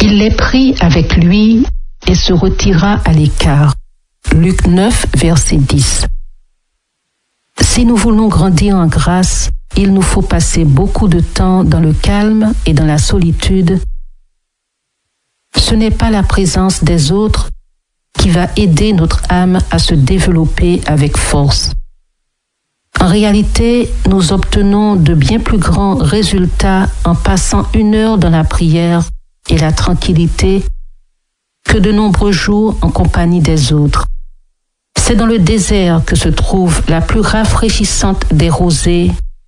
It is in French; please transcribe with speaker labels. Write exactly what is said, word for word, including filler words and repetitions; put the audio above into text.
Speaker 1: Il les prit avec lui et se retira à l'écart. Luc neuf, verset dix. Si nous voulons grandir en grâce, il nous faut passer beaucoup de temps dans le calme et dans la solitude. Ce n'est pas la présence des autres qui va aider notre âme à se développer avec force. En réalité, nous obtenons de bien plus grands résultats en passant une heure dans la prière et la tranquillité que de nombreux jours en compagnie des autres. C'est dans le désert que se trouve la plus rafraîchissante des rosées